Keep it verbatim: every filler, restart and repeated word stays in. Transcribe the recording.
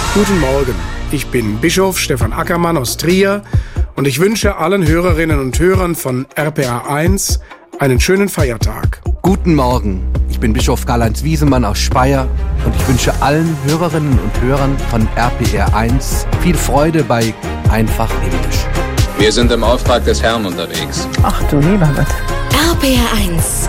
Guten Morgen, ich bin Bischof Stefan Ackermann aus Trier und ich wünsche allen Hörerinnen und Hörern von R P R eins einen schönen Feiertag. Guten Morgen, ich bin Bischof Karl-Heinz Wiesemann aus Speyer und ich wünsche allen Hörerinnen und Hörern von R P R eins viel Freude bei Einfach Himmlisch. Wir sind im Auftrag des Herrn unterwegs. Ach du lieber Gott. R P R eins.